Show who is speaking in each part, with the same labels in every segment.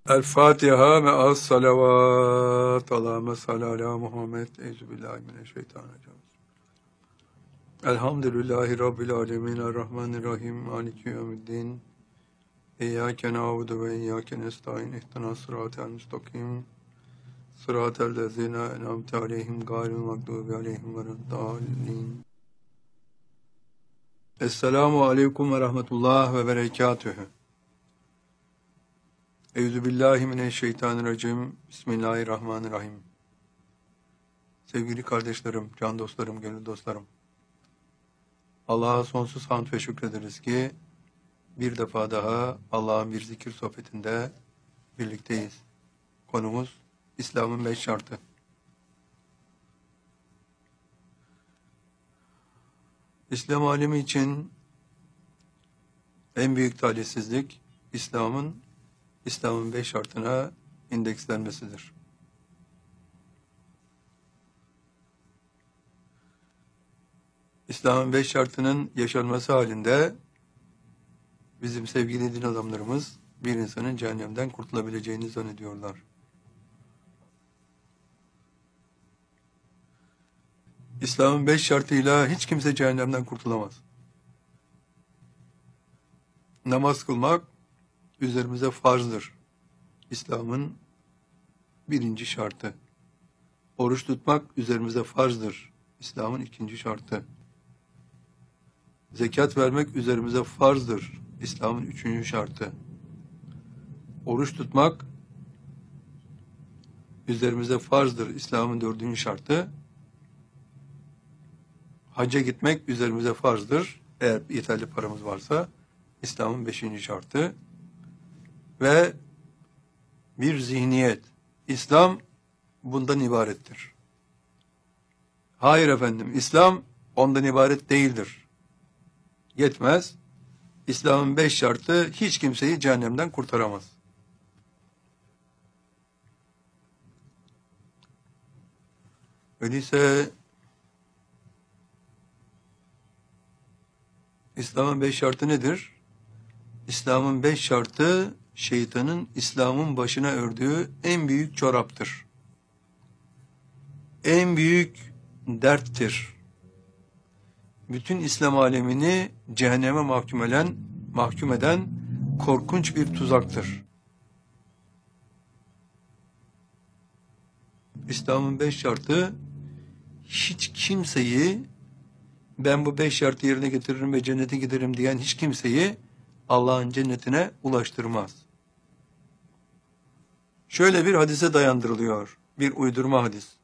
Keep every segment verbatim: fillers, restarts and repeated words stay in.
Speaker 1: El Fatiha ve az salavat. Allahümme salli ala Muhammed. Euzubillahimineşşeytanirracim. Elhamdülillahi Rabbil alemin. Errahmanirrahim. Maliki yevmiddin. İyyâke na'budu ve iyyâke nestaîn. İhdinas sıratel müstakim. Sıratel lezîne en'amte aleyhim gâyril mağdûbi aleyhim veleddâllîn. Esselamu aleyküm ve rahmetullah ve berekatühü. Euzubillahimineşşeytanirracim. Bismillahirrahmanirrahim. Sevgili kardeşlerim, can dostlarım, gönül dostlarım. Allah'a sonsuz hamd ve şükrederiz ki bir defa daha Allah'ın bir zikir sohbetinde birlikteyiz. Konumuz İslam'ın beş şartı. İslam alemi için en büyük talihsizlik İslam'ın İslam'ın beş şartına indekslenmesidir. İslam'ın beş şartının yaşanması halinde bizim sevgili din adamlarımız bir insanın cehennemden kurtulabileceğini zannediyorlar. İslam'ın beş şartıyla hiç kimse cehennemden kurtulamaz. Namaz kılmak üzerimize farzdır. İslam'ın birinci şartı. Oruç tutmak üzerimize farzdır. İslam'ın ikinci şartı. Zekat vermek üzerimize farzdır. İslam'ın üçüncü şartı. Oruç tutmak üzerimize farzdır. İslam'ın dördüncü şartı. Hacca gitmek üzerimize farzdır. Eğer yeterli paramız varsa. İslam'ın beşinci şartı. Ve bir zihniyet. İslam bundan ibarettir. Hayır efendim, İslam ondan ibaret değildir. Yetmez. İslam'ın beş şartı hiç kimseyi cehennemden kurtaramaz. Öyleyse İslam'ın beş şartı nedir? İslam'ın beş şartı şeytanın İslam'ın başına ördüğü en büyük çoraptır. En büyük derttir. Bütün İslam alemini cehenneme mahkum eden, mahkum eden korkunç bir tuzaktır. İslam'ın beş şartı hiç kimseyi ben bu beş şartı yerine getiririm ve cennete giderim diyen hiç kimseyi Allah'ın cennetine ulaştırmaz. Şöyle bir hadise dayandırılıyor. Bir uydurma hadis.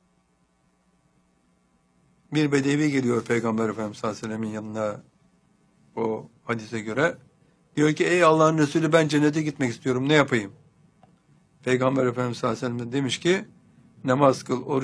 Speaker 1: Bir bedevi geliyor Peygamber Efendimiz sallallahu aleyhi ve sellem'in yanına o hadise göre. Diyor ki ey Allah'ın Resulü ben cennete gitmek istiyorum ne yapayım? Peygamber Efendimiz sallallahu aleyhi ve sellem demiş ki namaz kıl, oruç